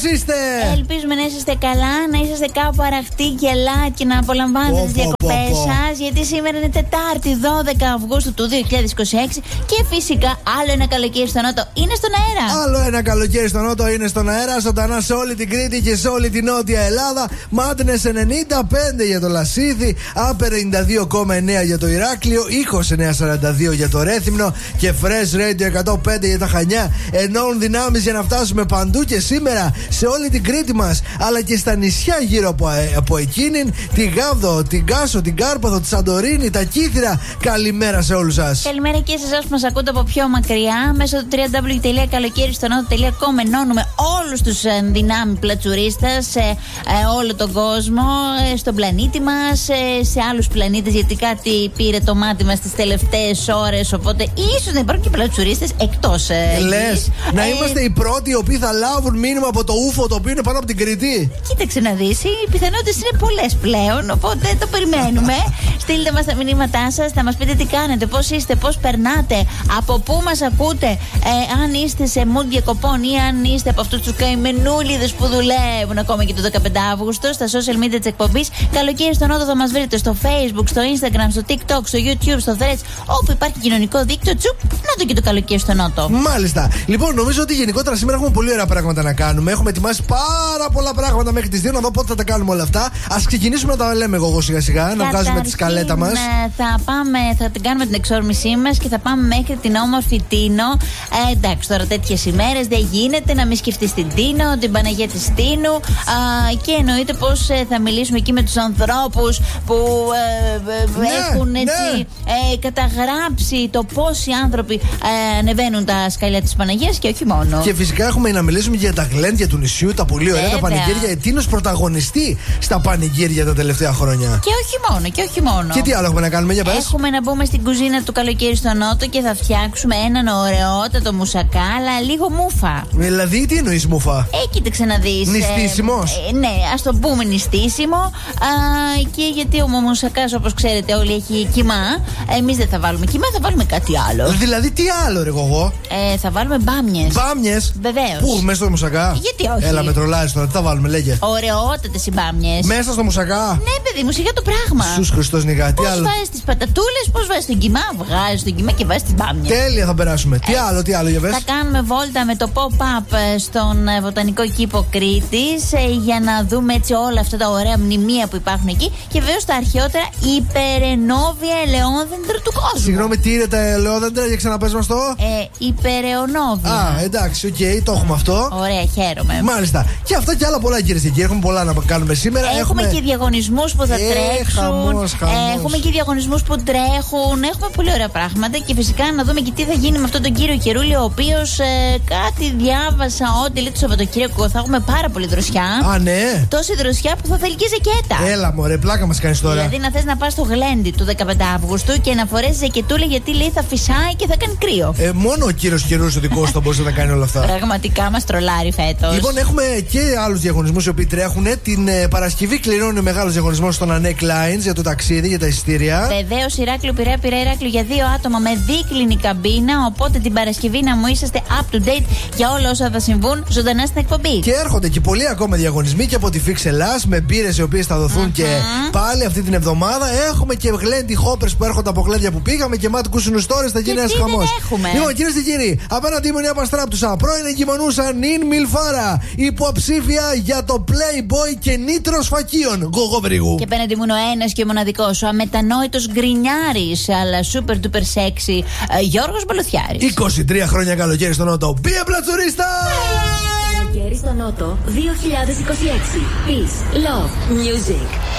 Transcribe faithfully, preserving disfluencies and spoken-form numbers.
πώς είστε? Ελπίζουμε να είσαστε καλά, να είσαστε κάπου αραχτοί και ελάτε και να απολαμβάνετε τις διακοπές σας. Γιατί σήμερα είναι Τετάρτη, δώδεκα Αυγούστου του δύο χιλιάδες είκοσι έξι. Και φυσικά άλλο ένα καλοκαίρι στο Νότο είναι στον αέρα. Άλλο ένα καλοκαίρι στο Νότο είναι στον αέρα. Ζωντανά σε όλη την Κρήτη και σε όλη την Νότια Ελλάδα. Μάτνες ενενήντα πέντε για το Λασίθι, Άπερ ενενήντα δύο κόμμα εννέα για το Ηράκλειο, Ήχος εννιακόσια σαράντα δύο για το Ρέθυμνο και Fresh Radio εκατόν πέντε για τα Χανιά. Ενώνουν δυνάμεις για να φτάσουμε παντού και σήμερα σε όλη την Κρήτη μας, αλλά και στα νησιά γύρω από, από εκείνην, τη Γάβδο, την Κάσο, την Κάρπαθο, τη Σαντορίνη, τα Κύθυρα. Καλημέρα σε όλους σας. Καλημέρα και σε εσάς που μας ακούτε από πιο μακριά. Μέσω του double-u double-u double-u τελεία καλοκαίριστονότο τελεία com ενώνουμε όλους τους δυνάμει πλατσουρίστας σε ε, όλο τον κόσμο, ε, στον πλανήτη μας, ε, σε άλλους πλανήτες, γιατί κάτι πήρε το μάτι μας τις τελευταίες ώρες. Οπότε ίσως να υπάρχουν και πλατσουρίστες εκτός. Ε, Λες, να ε, είμαστε οι πρώτοι οι οποίοι θα λάβουν μήνυμα από το ούφο το οποίο είναι πάνω από την Κρήτη. Κοίταξε να δεις, οι πιθανότητες είναι πολλές πλέον, οπότε το περιμένουμε. Στείλτε μας τα μηνύματά σας, θα μας πείτε τι κάνετε, πώς είστε, πώς περνάτε, από πού μας ακούτε, ε, αν είστε σε mood διακοπών ή αν είστε από αυτούς τους καημενούλιδες που δουλεύουν ακόμα και το δεκαπέντε Αυγούστου. Στα social media της εκπομπής Καλοκαίρι στον Νότο θα μας βρείτε στο Facebook, στο Instagram, στο TikTok, στο YouTube, στο Threads, όπου υπάρχει κοινωνικό δίκτυο. Τσουπ, να το και το Καλοκαίρι στον Νότο. Μάλιστα. Λοιπόν, νομίζω ότι γενικότερα σήμερα έχουμε πολύ ωραία πράγματα να κάνουμε. Έχουμε ετοιμάσει πάρα πολλά πράγματα μέχρι τις δύο. Να δω πότε θα τα κάνουμε όλα αυτά. Ας ξεκινήσουμε να τα λέμε εγώ, εγώ σιγά σιγά, να βγάζουμε τη σκαλέτα μας. Θα πάμε, θα την κάνουμε την εξόρμησή μας και θα πάμε μέχρι την όμορφη Τίνο. Ε, εντάξει, τώρα τέτοιες ημέρες δεν γίνεται να μην σκεφτείς την Τίνο, την Παναγία της Τίνου. Α, και εννοείται πως ε, θα μιλήσουμε εκεί με τους ανθρώπους που ε, ε, ναι, έχουν έτσι ναι. ε, καταγράψει το πώς οι άνθρωποι ε, ανεβαίνουν τα σκαλιά της Παναγίας και όχι μόνο. Και φυσικά έχουμε να μιλήσουμε για τα γλέντια του νησιού, τα πολύ ωραία, Βέβαια. τα πανηγύρια. Ετίνος πρωταγωνιστή στα πανηγύρια τα τελευταία χρόνια. Και όχι μόνο, και όχι μόνο. Και τι άλλο έχουμε να κάνουμε, για πες. Έχουμε να μπούμε στην κουζίνα του Καλοκαίρι στο Νότο και θα φτιάξουμε έναν ωραιότατο μουσακά, αλλά λίγο μούφα. Δηλαδή, τι εννοείς μούφα? Ε, κοίταξε να δεις. Νηστίσιμος. Ε, ε, ναι, ας το πούμε νηστίσιμο. Α, και γιατί ο μουσακάς, όπως ξέρετε, όλοι έχει κιμά. Εμείς δεν θα βάλουμε κιμά, θα βάλουμε κάτι άλλο. Δηλαδή, τι άλλο, ρε εγώ. Ε, θα βάλουμε μπάμιες. Μπάμιες. Βεβαίως. Πού, μέσα στο μουσακά? Γιατί όχι. Έλα, με τρολάρεις τώρα, τι θα βάλουμε, λέγε. Ωραιότατες οι μπάμιες. Μέσα στο μουσακά. Ναι, παιδί μου, σιγά το πράγμα. Σους Χριστός νιγά, τι Πώς άλλο. βάζεις τις πατατούλες, πώς βάζεις τον κιμά, βγάζεις τον κιμά και βάζεις τις μπάμιες. Τέλεια θα περάσουμε. Τι άλλο, τι άλλο, για πες. Θα κάνουμε βόλτα με το pop-up στον ε, Βοτανικό Κήπο Κρήτης ε, για να δούμε έτσι όλα αυτά τα ωραία μνημεία που υπάρχουν εκεί και βέβαια τα αρχαιότερα υπερενόβια ελαιόδεντρα του κόσμου. Συγγνώμη, τι είναι τα ελαιόδεντρα, για ξαναπες μας το. Ε, υπεραιωνόβια. Α, εντάξει, οκ, okay, το έχουμε αυτό. Ωραία, χαίρομαι. Μάλιστα. Και αυτά και άλλα πολλά, κυρίες και κύριοι. Έχουμε πολλά να κάνουμε σήμερα. Έχουμε, έχουμε... και διαγωνισμούς που θα ε, τρέξουν. Χαμός, χαμός. Ε, έχουμε και διαγωνισμούς που τρέχουν. Έχουμε πολύ ωραία πράγματα και φυσικά να δούμε και τι θα γίνει με αυτόν τον κύριο Κερούλη, ο οποίος ε, κάτι διάβασα ότι λέει το Σαββατοκύριακο θα έχουμε πάρα πολύ δροσιά. Α, ναι. Τόση δροσιά που θα θέλει και ζακέτα. Έλα, μωρέ, πλάκα μας κάνεις τώρα. Δηλαδή να θες να πας στο γλέντι του δεκαπέντε Αυγούστου και να φορέσεις ζακετούλα γιατί λέει θα φυσάει και θα κάνει κρύο. Ε, μόνο ο κύριος Κερούλης ο δικός του θα μπορούσε να κάνει όλα αυτά. Πραγματικά μας τρολάρει φέτος. Λοιπόν, έχουμε και άλλους διαγωνισμούς οι οποίοι τρέχουν. Την ε, Παρασκευή κληρώνει ο μεγάλος διαγωνισμός στον Ανέκ Lines για το ταξίδι, για τα εισιτήρια. Βεβαίως, Ηράκλειο Πειραιά, Πειραιά Ηράκλειο για δύο άτομα με δίκλινη καμπίνα. Οπότε την Παρασκευή να μου είσαστε up to date για όλα όσα θα συμβούν ζωντανά στην εκπομπή. Και έρχονται και πολλοί ακόμα διαγωνισμοί και από τη Fix Ελλάς με μπύρες οι οποίες θα δοθούν mm-hmm. και πάλι αυτή την εβδομάδα. Έχουμε και γλέντι hoppers που έρχονται από γλέντια που πήγαμε και μάτ κούσινου τώρα θα γίνει ένας χαμός. Λοιπόν, κυρίες και κύριοι, απέναντί μου είναι η Απαστράπτουσα, πρώην εγκυμονούσα Νιν Μιλφάρα, υποψήφια για το Playboy και νήτρος φακίων. Γογοβρίγου. Και απέναντι μου είναι ο ένας και μοναδικός, ο αμετανόητος γκρινιάρης, αλλά super duper sexy, Γιώργος Μπαλουθιάρης. είκοσι τρία χρόνια καλοκαίρι στο Νότο. Μπία πλατσουρίστα! Καλοκαίρι στο Νότο δύο χιλιάδες είκοσι έξι. Peace, love, music.